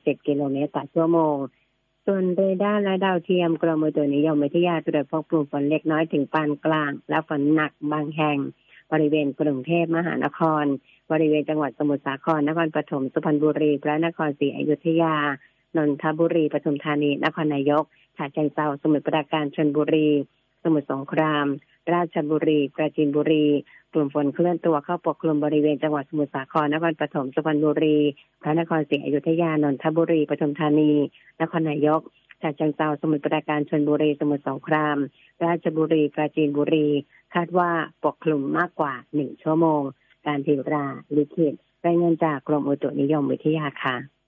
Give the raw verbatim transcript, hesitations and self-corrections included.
สิบกิโลเมตรต่อชั่วโมงส่วนเรดาร์และดาวเทียมกรมอุตุนิยมวิทยาตรวจพบกลุ่มฝนเล็กน้อยถึงปานกลางและฝนหนักบางแห่งบริเวณกรุงเทพมหานครบริเวณจังหวัดสมุทรสาครนครปฐมสุพรรณบุรีพระนครศรีอยุธยานนทบุรีปทุมธานีนครนายกฉะเชิงเทราสมุทรปราการชลบุรีสมุทรสงครามราชบุรีปราจีนบุรีกลุ่มฝนเคลื่อนตัวเข้าปกคลุมบริเวณจังหวัดสมุทรสาครนครปฐมสุพรรณบุรีพระนครศรีอยุธยานนทบุรีปทุมธานีนครนายกฉะเชิงเทราสมุทรปราการชลบุรีสมุทรสงครามราชบุรีปราจีนบุรีคาดว่าปกคลุมมากกว่าหนึ่งชั่วโมงการทีราลิขิตรายงานจากกรมอุตุนิยมวิทยาค่ะ